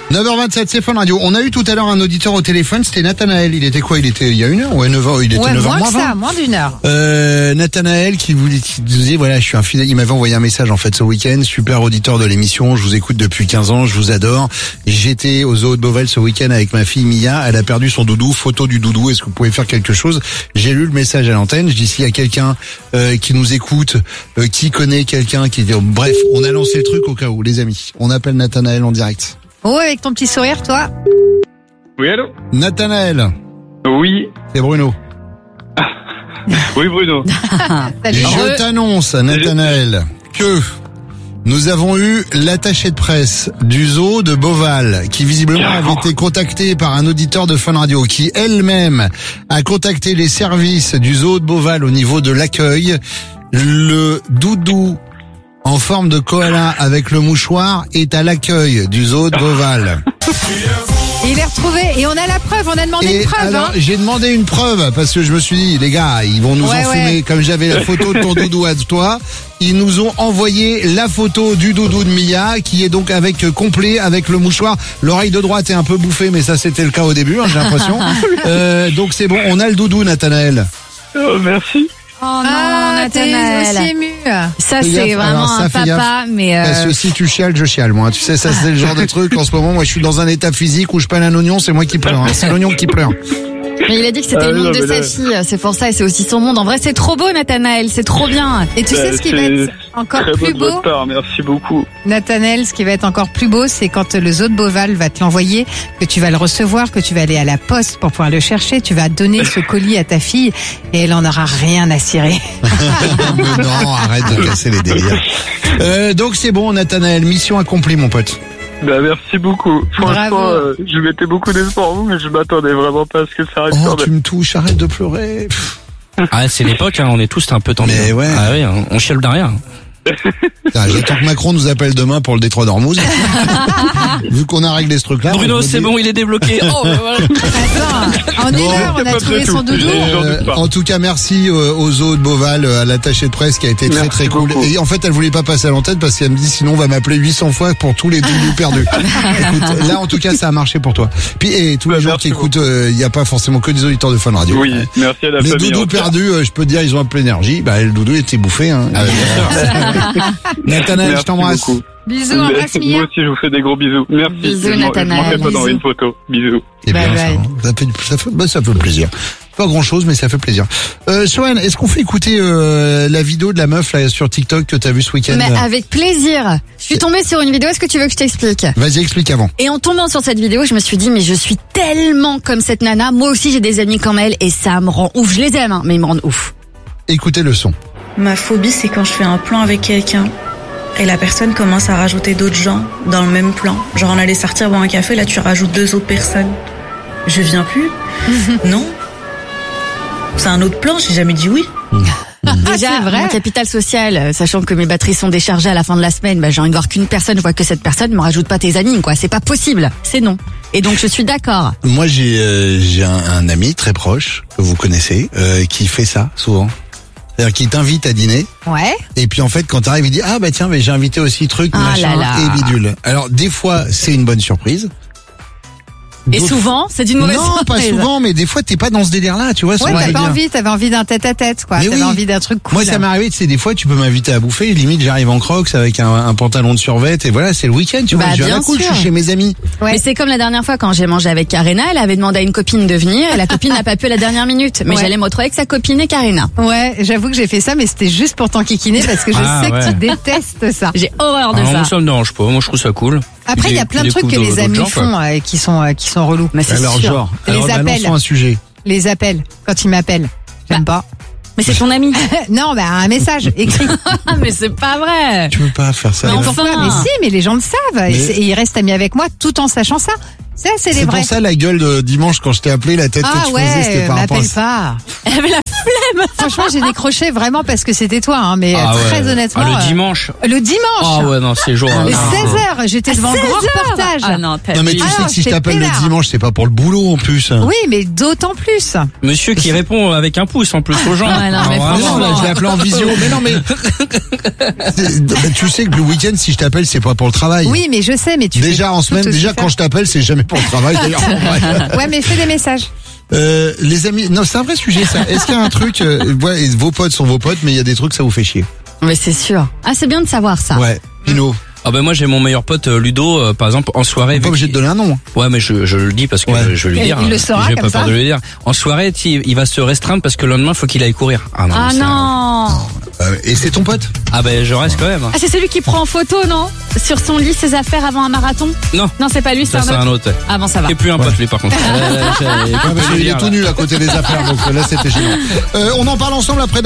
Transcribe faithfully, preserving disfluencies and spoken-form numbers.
neuf heures vingt-sept, c'est Fun Radio. On a eu tout à l'heure un auditeur au téléphone, c'était Nathanaël. Il était quoi? Il était il y a une heure? Ouais, neuf heures, il était ouais, neuf heures moins moins que ça, moins d'une heure. Euh, Nathanaël qui vous disait, voilà, je suis un fidèle, il m'avait envoyé un message en fait ce week-end, super auditeur de l'émission, je vous écoute depuis quinze ans, je vous adore. J'étais au zoo de Beauval ce week-end avec ma fille Mia, elle a perdu son doudou, photo du doudou, est-ce que vous pouvez faire quelque chose? J'ai lu le message à l'antenne, je dis s'il y a quelqu'un euh, qui nous écoute, euh, qui connaît quelqu'un, qui... Bref, on a lancé le truc au cas où, les amis. On appelle Nathanaël en direct. Oh, avec ton petit sourire, toi. Oui, allô? Nathanaël. Oui. C'est Bruno. Oui, Bruno. Salut. Je t'annonce, Nathanaël, que nous avons eu l'attaché de presse du zoo de Beauval, qui visiblement avait été contacté par un auditeur de Fun Radio, qui elle-même a contacté les services du zoo de Beauval au niveau de l'accueil. Le doudou en forme de koala avec le mouchoir est à l'accueil du zoo de Beauval. Et il est retrouvé et on a la preuve, on a demandé Et une preuve. alors, hein. j'ai demandé une preuve parce que je me suis dit, les gars, ils vont nous Ouais, enfumer. ouais. Comme j'avais la photo de ton doudou à toi, ils nous ont envoyé la photo du doudou de Mia, qui est donc avec euh, complet, avec le mouchoir. L'oreille de droite est un peu bouffée, mais ça c'était le cas au début, hein, j'ai l'impression. euh, donc c'est bon, on a le doudou, Nathanaël. Oh, merci. Oh non, Ah, t'es Nathanaël. aussi ému. Ça, Fais c'est gaffe. vraiment Alors, ça, un fais papa, gaffe. mais... Euh... Parce que si tu chiales, je chiale, moi. Tu sais, ça c'est le genre de truc en ce moment. Moi, je suis dans un état physique où je pèle un oignon, c'est moi qui pleure. Hein. C'est l'oignon qui pleure. Mais il a dit que c'était Ah, le monde non, de mais sa là- fille, c'est pour ça, et c'est aussi son monde. En vrai, c'est trop beau, Nathanaël, c'est trop bien. Et tu sais ce qui va être encore Très beau plus de beau, votre part, merci beaucoup. Nathanaël, ce qui va être encore plus beau, c'est quand le zoo de Beauval va te l'envoyer, que tu vas le recevoir, que tu vas aller à la poste pour pouvoir le chercher, tu vas donner ce colis à ta fille et elle en aura rien à cirer. Mais non, arrête de casser les délires. Euh, donc c'est bon, Nathanaël, mission accomplie, mon pote. Bah, merci beaucoup. Franchement, Bravo. euh, je mettais beaucoup d'espoir en vous, mais je m'attendais vraiment pas à ce que ça arrive. Oh, sur tu me touches, arrête de pleurer. Pff. Ah, c'est l'époque, hein, on est tous un peu tendus. Mais ouais. Ah oui, hein, on chiale derrière. Putain, j'attends que Macron nous appelle demain pour le détroit d'Ormuz. Vu qu'on a réglé ce truc-là. Bruno, on c'est dit- bon, il est débloqué. Oh, bah, voilà. Attends, en une Bon, heure, on c'est a pas trouvé très son tout. doudou. Et- J'en doute Euh, pas. en tout cas, merci euh, au zoo de Beauval, euh, à l'attaché de presse qui a été très Merci très cool. beaucoup. Et en fait, elle voulait pas passer à l'antenne parce qu'elle me dit sinon on va m'appeler huit cents fois pour tous les doudous perdus. Écoute, là en tout cas, ça a marché pour toi. Puis et tous les Bah, gens merci qui écoutent, il n'y a pas forcément que des auditeurs de Fun Radio. Oui, merci à la Les famille. doudous en tout cas. perdus, euh, je peux te dire, ils ont un peu d'énergie. Bah, le doudou était bouffé. Hein. Nathanaël, je Merci t'embrasse. beaucoup. Bisous, embrasse Moi Mia. aussi, je vous fais des gros bisous. Merci. Bisous, Je m'en- je Nathanaël. manquerai pas d'envoyer Bisous. une photo. Bisous. C'est Bye bien, bye. ça, hein. Ça fait, ça fait, bah, ça fait plaisir. Pas grand chose, mais ça fait plaisir. Euh, Sohan, est-ce qu'on fait écouter euh, la vidéo de la meuf là sur TikTok que t'as vue ce week-end? Mais avec plaisir. Je suis tombée sur une vidéo, est-ce que tu veux que je t'explique? Vas-y, explique avant. Et en tombant sur cette vidéo, je me suis dit, mais je suis tellement comme cette nana. Moi aussi, j'ai des amis comme elle et ça me rend ouf. Je les aime, hein, mais ils me rendent ouf. Écoutez le son. Ma phobie, c'est quand je fais un plan avec quelqu'un et la personne commence à rajouter d'autres gens dans le même plan. Genre, on allait sortir boire un café, là, tu rajoutes deux autres personnes. Je viens plus? Non. C'est un autre plan, j'ai jamais dit oui. Déjà, c'est vrai. mon capital social, euh, sachant que mes batteries sont déchargées à la fin de la semaine, bah, j'ai envie de voir qu'une personne, je vois que cette personne, me rajoute pas tes amis, quoi. C'est pas possible. C'est non. Et donc, je suis d'accord. Moi, j'ai euh, j'ai un, un ami très proche que vous connaissez euh, qui fait ça souvent. C'est-à-dire qu'il t'invite à dîner Ouais. et puis en fait quand t'arrives il dit ah bah tiens mais j'ai invité aussi truc Ah machin là là. et bidule. Alors des fois c'est une bonne surprise. Et D'autres- souvent, c'est une mauvaise Non, pas surprise. souvent, mais des fois t'es pas dans ce délire-là, tu vois. ce Ouais, que je t'as veux pas dire. envie, t'avais envie d'un tête-à-tête, quoi. Mais T'avais oui. envie d'un truc cool. Moi, ça m'est arrivé, tu sais, des fois, tu peux m'inviter à bouffer, limite, j'arrive en crocs avec un, un pantalon de survêt, et voilà, c'est le week-end, tu vois, Bah, je vais à la bien cool, je sûr. suis chez mes amis. Ouais. Mais c'est comme la dernière fois quand j'ai mangé avec Karina, elle avait demandé à une copine de venir et la copine n'a pas pu à la dernière minute. Mais Ouais. j'allais me retrouver avec sa copine et Karina. Ouais, j'avoue que j'ai fait ça, mais c'était juste pour t'enquiquiner parce que je Ah, sais ouais. que tu détestes ça. J'ai horreur de Ah, moi, ça. ça me dérange pas. Moi, je trouve ça cool. Après, il y a plein de trucs que découvre les d'autres amis gens, quoi. font euh, qui sont euh, qui sont relous. Mais c'est Alors, sûr. genre, Les alors, appels. balançons un sujet. Les appels quand ils m'appellent, j'aime pas. Mais c'est ton ami. Non, bah un message écrit. Ah, mais c'est pas vrai. Tu peux pas faire ça. Mais là. enfin. Pourquoi Mais si, mais les gens le savent. Et Mais- c'est- Et ils restent amis avec moi tout en sachant ça. Ça, c'est les C'est vrais. pour ça la gueule de dimanche quand je t'ai appelé, la tête que Ah tu faisais, c'était ouais, par rapport à m'appelle ça. pas. Elle avait la Franchement, j'ai décroché vraiment parce que c'était toi, hein, mais Ah très ouais. honnêtement. Ah, le euh, dimanche. Le dimanche. Ah ouais, non, c'est jour. Les non. seize heures, j'étais devant le grand reportage. Ah non, t'as Non mais tu Ah sais non, que si je j'étais t'appelle le peinard. dimanche, c'est pas pour le boulot en plus. Oui, mais d'autant plus. Monsieur qui répond avec un pouce en plus aux gens. Ouais, non, Ah, mais Ah vraiment. non, là, je l'ai appelé en visio. Mais non, mais C'est- bah, tu sais que le week-end, si je t'appelle, c'est pas pour le travail. Oui, mais je sais, mais tu Déjà fais en semaine, tout aussi déjà faire. quand je t'appelle, c'est jamais pour le travail. D'ailleurs. Ouais. Ouais, mais fais des messages. Euh, les amis, non, c'est un vrai sujet ça. Est-ce qu'il y a un truc, euh, ouais, vos potes sont vos potes, mais il y a des trucs ça vous fait chier. Mais c'est sûr. Ah, c'est bien de savoir ça. Ouais. Pino, Ah ben moi j'ai mon meilleur pote euh, Ludo, euh, par exemple en soirée. t'es pas vu obligé de qu'il- donner un nom. Ouais, mais je, je le dis parce que Ouais. je, je vais lui Et dire. il le hein. saura J'ai comme pas peur ça. de lui dire. En soirée, tu- il va se restreindre parce que le lendemain, faut qu'il aille courir. Ah non. Ah c'est- non. Euh, et c'est ton pote. Ah ben je reste quand même. Ah, c'est celui qui prend en photo, non? Sur son lit ses affaires avant un marathon? Non. Non, c'est pas lui, c'est Ça un c'est autre. un autre. Ah bon, ça va. Et plus un pote lui par contre. Euh, j'ai- Ah, parce je veux qu'il est dire, tout nu à côté des affaires, donc là c'était gênant. Euh, on en parle ensemble après.